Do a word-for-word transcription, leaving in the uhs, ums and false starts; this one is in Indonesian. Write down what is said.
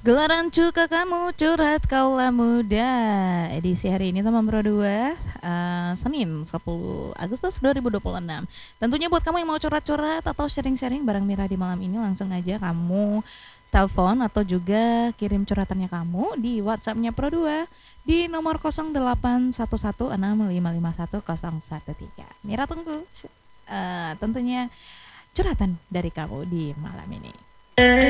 Gelaran Cuka Kamu Curhat Kaula Muda. Edisi hari ini teman Pro dua, uh, Senin sepuluh Agustus dua ribu dua puluh enam. Tentunya buat kamu yang mau curhat-curhat atau sharing-sharing bareng Mira di malam ini, langsung aja kamu telepon atau juga kirim curhatannya kamu di WhatsApp-nya Pro dua di nomor nol delapan satu satu enam lima lima satu nol satu tiga. Mira tunggu uh, tentunya curhatan dari kamu di malam ini.